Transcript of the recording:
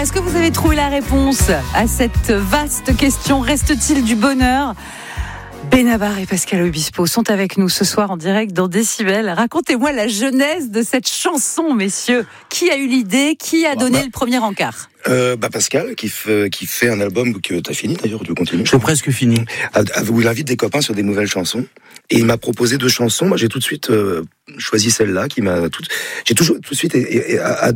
est-ce que vous avez trouvé la réponse à cette vaste question? Reste-t-il du bonheur? Benabar et Pascal Obispo sont avec nous ce soir en direct dans Décibel. Racontez-moi la genèse de cette chanson, messieurs. Qui a eu l'idée? Qui a donné le premier encart? Pascal, qui fait un album que t'as fini d'ailleurs, tu continues. J'ai presque fini. Où il invite des copains sur des nouvelles chansons. Et il m'a proposé 2 chansons. Moi, j'ai tout de suite choisi celle-là, j'ai toujours tout de suite